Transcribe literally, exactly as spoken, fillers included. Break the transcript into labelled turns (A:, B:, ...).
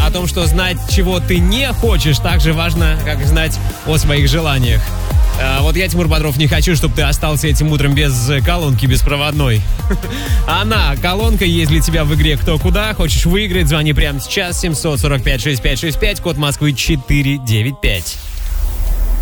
A: о том, что знать, чего ты не хочешь, так же важно, как знать о своих желаниях. А вот я, Тимур Бодров, не хочу, чтобы ты остался этим утром без колонки беспроводной. Она, колонка, есть для тебя в игре «Кто куда». Хочешь выиграть, звони прямо сейчас. семь сорок пять шестьдесят пять шестьдесят пять, код Москвы четыре девять пять.